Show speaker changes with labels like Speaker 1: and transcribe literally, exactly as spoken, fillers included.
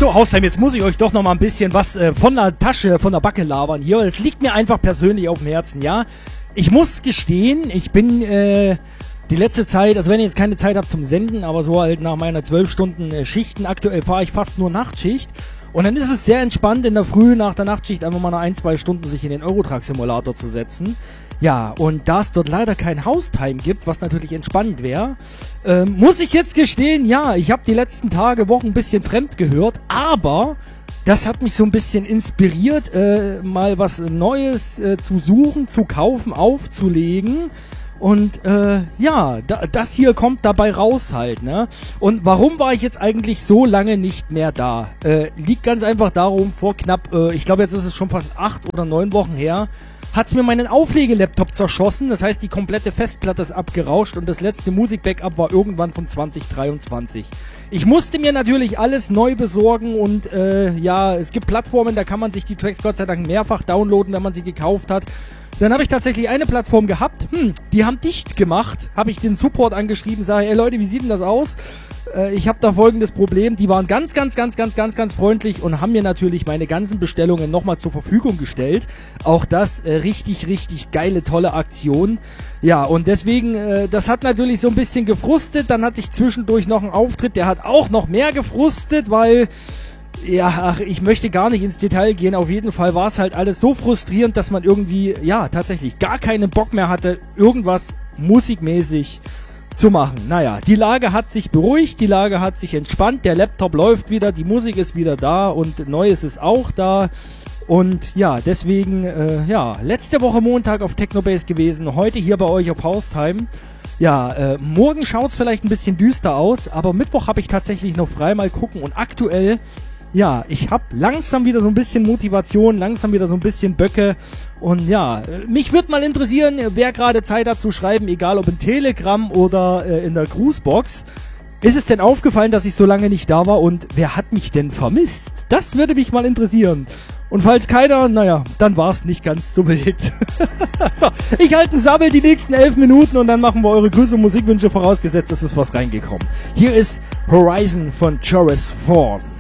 Speaker 1: So, Haustime, jetzt muss ich euch doch noch mal ein bisschen was äh, von der Tasche, von der Backe labern hier. Es liegt mir einfach persönlich auf dem Herzen, ja. Ich muss gestehen, ich bin äh, die letzte Zeit, also wenn ihr jetzt keine Zeit habt zum Senden, aber so halt nach meiner zwölf Stunden äh, Schichten, aktuell fahre ich fast nur Nachtschicht. Und dann ist es sehr entspannt in der Früh nach der Nachtschicht einfach mal noch ein, zwei Stunden sich in den Eurotruck-Simulator zu setzen. Ja, und da es dort leider kein Haustime gibt, was natürlich entspannend wäre, ähm, muss ich jetzt gestehen, ja, ich habe die letzten Tage, Wochen ein bisschen fremd gehört, aber das hat mich so ein bisschen inspiriert, äh, mal was Neues äh, zu suchen, zu kaufen, aufzulegen. Und äh, ja, da, das hier kommt dabei raus halt, ne? Und warum war ich jetzt eigentlich so lange nicht mehr da? Äh, liegt ganz einfach darum, vor knapp, äh, ich glaube jetzt ist es schon fast acht oder neun Wochen her, hat's mir meinen Auflegelaptop zerschossen. Das heißt, die komplette Festplatte ist abgerauscht und das letzte Musik-Backup war irgendwann von zwanzig dreiundzwanzig. Ich musste mir natürlich alles neu besorgen und äh, ja, es gibt Plattformen, da kann man sich die Tracks Gott sei Dank mehrfach downloaden, wenn man sie gekauft hat. Dann habe ich tatsächlich eine Plattform gehabt, hm, die haben dicht gemacht, habe ich den Support angeschrieben, sage, ey Leute, wie sieht denn das aus? Äh, ich habe da folgendes Problem, die waren ganz, ganz, ganz, ganz, ganz, ganz freundlich und haben mir natürlich meine ganzen Bestellungen nochmal zur Verfügung gestellt. Auch das äh, richtig, richtig geile, tolle Aktion. Ja, und deswegen, äh, das hat natürlich so ein bisschen gefrustet, dann hatte ich zwischendurch noch einen Auftritt, der hat auch noch mehr gefrustet, weil... Ja, ach, ich möchte gar nicht ins Detail gehen. Auf jeden Fall war es halt alles so frustrierend, dass man irgendwie, ja, tatsächlich gar keinen Bock mehr hatte, irgendwas musikmäßig zu machen. Naja, die Lage hat sich beruhigt, die Lage hat sich entspannt, der Laptop läuft wieder, die Musik ist wieder da und Neues ist auch da. Und ja, deswegen, äh, ja, letzte Woche Montag auf Technobase gewesen, heute hier bei euch auf Haustime. Ja, äh, morgen schaut's vielleicht ein bisschen düster aus, aber Mittwoch habe ich tatsächlich noch frei, mal gucken. Und aktuell... Ja, ich habe langsam wieder so ein bisschen Motivation, langsam wieder so ein bisschen Böcke und ja, mich würde mal interessieren, wer gerade Zeit hat zu schreiben, egal ob in Telegram oder äh, in der Grußbox. Ist es denn aufgefallen, dass ich so lange nicht da war und wer hat mich denn vermisst? Das würde mich mal interessieren. Und falls keiner, naja, dann war es nicht ganz so wild. So, ich halte einen Sabbel die nächsten elf Minuten und dann machen wir eure Grüße und Musikwünsche, vorausgesetzt, es ist was reingekommen. Hier ist Horizon von Joris Vaughn.